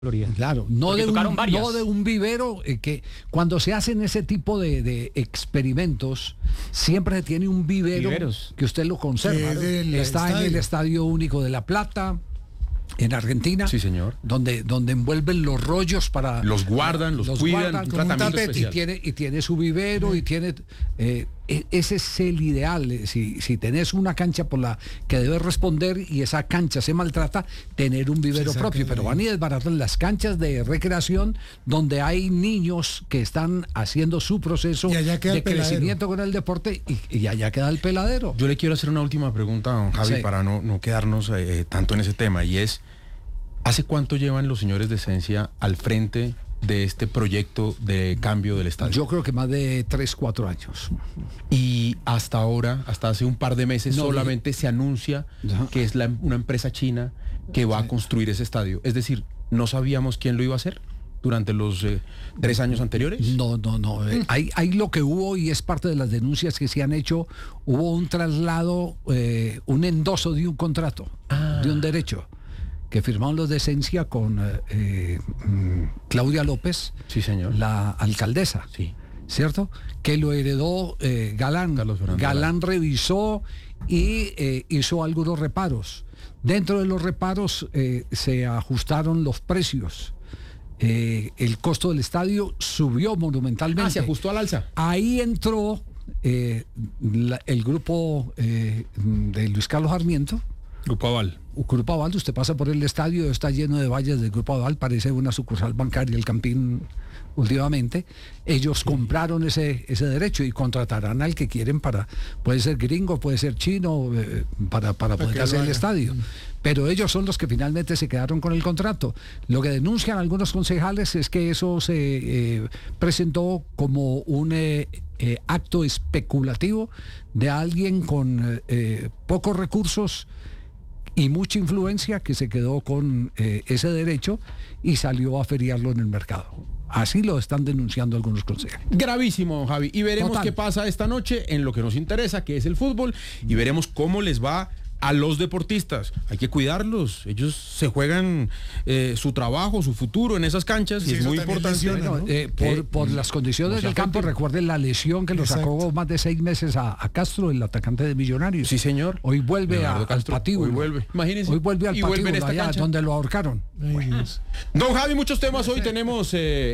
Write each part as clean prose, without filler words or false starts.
Florida. Claro, no de un vivero, que cuando se hacen ese tipo de experimentos, siempre se tiene un vivero que usted lo conserva. Está en el Estadio Único de La Plata, en Argentina. Sí, señor. Donde envuelven los rollos para... Los guardan, los cuidan, un tratamiento especial. Y tiene su vivero y tiene... ese es el ideal. Si tenés una cancha por la que debes responder y esa cancha se maltrata, tener un vivero propio. Pero van y desbaratan las canchas de recreación donde hay niños que están haciendo su proceso de crecimiento con el deporte y allá queda el peladero. Yo le quiero hacer una última pregunta, don Javi, para no quedarnos tanto en ese tema, y es, ¿hace cuánto llevan los señores de Esencia al frente de este proyecto de cambio del estadio? Yo creo que más de 3-4 años. Y hasta ahora, hasta hace un par de meses, solamente se anuncia que es una empresa china que va a construir ese estadio. Es decir, ¿no sabíamos quién lo iba a hacer durante los 3 años anteriores? No. Hay lo que hubo, y es parte de las denuncias que se han hecho. Hubo un traslado, un endoso de un contrato, de un derecho, que firmaron los de Esencia con Claudia López, sí, señor, la alcaldesa, sí, ¿cierto? Que lo heredó Galán. Galán revisó y hizo algunos reparos. Dentro de los reparos se ajustaron los precios. El costo del estadio subió monumentalmente. Se ajustó al alza. Ahí entró el grupo de Luis Carlos Sarmiento. Grupo Aval. Grupo Aval, usted pasa por el estadio, está lleno de vallas del Grupo Aval, parece una sucursal bancaria el Campín últimamente. Ellos compraron ese derecho y contratarán al que quieren puede ser gringo, puede ser chino, para poder hacer el estadio. Pero ellos son los que finalmente se quedaron con el contrato. Lo que denuncian algunos concejales es que eso se presentó como un acto especulativo de alguien con pocos recursos y mucha influencia, que se quedó con ese derecho y salió a feriarlo en el mercado. Así lo están denunciando algunos concejales. Gravísimo, Javi. Y veremos qué pasa esta noche en lo que nos interesa, que es el fútbol, y veremos cómo les va a los deportistas. Hay que cuidarlos. Ellos se juegan su trabajo, su futuro en esas canchas, y es muy importante. Por las condiciones del campo, recuerden la lesión que lo sacó más de 6 meses a Castro, el atacante de Millonarios. Sí, señor. Hoy vuelve al patíbulo. Hoy vuelve. Imagínense. Hoy vuelve al patíbulo, allá donde lo ahorcaron. Bueno. Don Javi, muchos temas hoy tenemos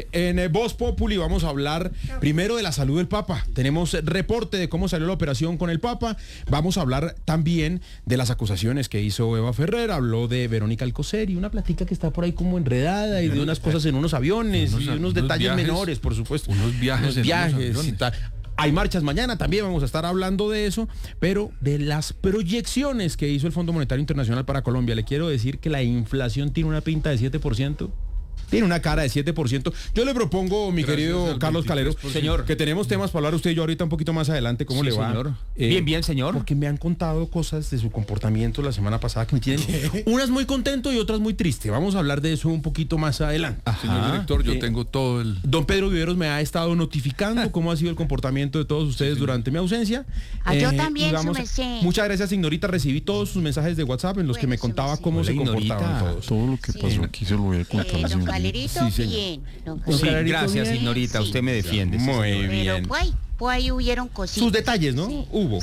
en Voz Populi. Vamos a hablar primero de la salud del Papa. Tenemos reporte de cómo salió la operación con el Papa. Vamos a hablar también de las acusaciones que hizo Eva Ferrer. Habló de Verónica Alcocer y una platica que está por ahí como enredada, y de unas cosas en unos aviones y unos detalles menores, por supuesto. Unos viajes y tal. Hay marchas mañana, también vamos a estar hablando de eso, pero de las proyecciones que hizo el Fondo Monetario Internacional para Colombia. Le quiero decir que la inflación tiene una pinta de 7%. Tiene una cara de 7%. Yo le propongo, mi querido Carlos Calero, señor, que tenemos temas para hablar usted y yo ahorita un poquito más adelante. ¿Cómo le va? Señor. Bien, señor. Porque me han contado cosas de su comportamiento la semana pasada que me tienen unas muy contento y otras muy triste. Vamos a hablar de eso un poquito más adelante. Señor director, yo tengo todo el... Don Pedro Viveros me ha estado notificando cómo ha sido el comportamiento de todos ustedes durante mi ausencia. Yo también, muchas gracias, Ignorita. Recibí todos sus mensajes de WhatsApp en los que me contaba cómo se comportaban todos. Todo lo que pasó aquí se lo voy a contar. Valerito, bien. Sí, gracias, Ignorita, usted me defiende. Muy bien. Pero ahí hubieron cositas. Sus detalles, ¿no? Sí. Hubo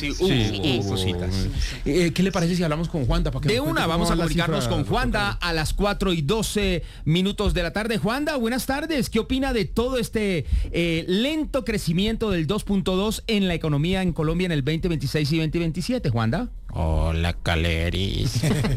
cositas. ¿Qué le parece si hablamos con Juanda? De una, vamos a comunicarnos con Juanda a las 4:12 de la tarde. Juanda, buenas tardes. ¿Qué opina de todo este lento crecimiento del 2.2 en la economía en Colombia en el 2026 y 2027, Juanda? Hola, Caleris.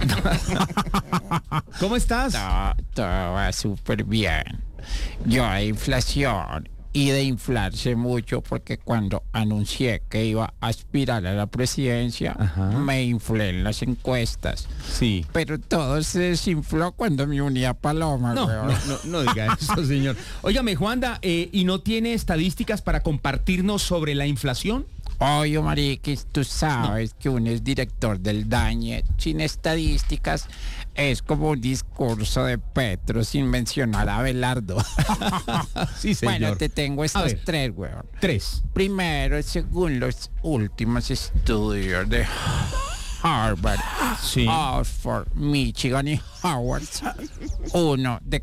¿Cómo estás? Todo va súper bien. Yo hay inflación y de inflarse mucho, porque cuando anuncié que iba a aspirar a la presidencia, me inflé en las encuestas. Sí. Pero todo se desinfló cuando me uní a Paloma. No diga eso, señor. Óigame, Juanda, ¿y no tiene estadísticas para compartirnos sobre la inflación? Oye, Mariquis, tú sabes que uno es director del DAñe. Sin estadísticas es como un discurso de Petro sin mencionar a Abelardo. Sí, señor. Bueno, te tengo estos 3, weón. 3. Primero, según los últimos estudios de Harvard, Sí. Oxford, Michigan y Howard. Uno de